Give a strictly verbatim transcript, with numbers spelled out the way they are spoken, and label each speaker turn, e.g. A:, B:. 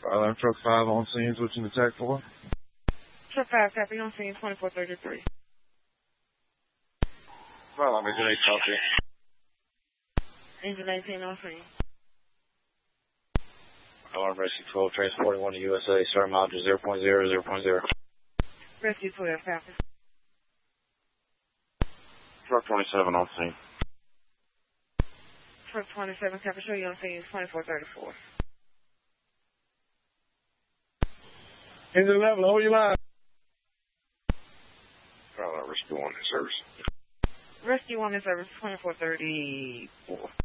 A: Alarm truck five on scene, switching to tac four.
B: Truck five, copy on scene, twenty-four thirty-three.
A: Well, I'm engine eight, copy.
B: Engine nineteen on scene.
A: Alarm rescue twelve, transporting one to U S A, start mileage zero point zero, zero point zero.
B: Rescue twelve, copy.
A: Truck twenty-seven on scene.
B: Truck twenty-seven, copy, show you on scene, twenty-four thirty-four.
A: Engine eleven, hold your line. Rescue one in service.
B: Rescue one in service, twenty-four thirty-four.